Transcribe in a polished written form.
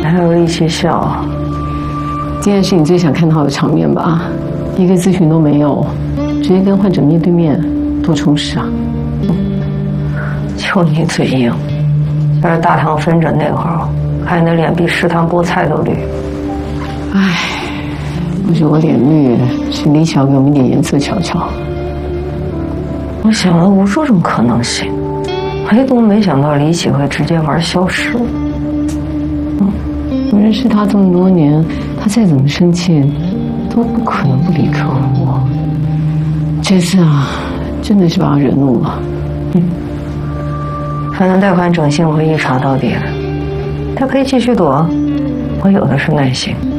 还有力气笑。 今天是你最想看到的场面吧？一个咨询都没有，直接跟患者面对面，多充实啊！ 就你嘴硬。要是大堂分诊那会儿，看你的脸比食堂菠菜都绿。 唉，不是我脸绿，是李巧给我们一点颜色瞧瞧。 我想了无数种可能性，唯独没想到李启会直接玩消失。 我认识他这么多年，他再怎么生气，都不可能不理客户。这次啊，真的是把他惹怒了。 反正贷款整性我会一查到底，他可以继续躲，我有的是耐心。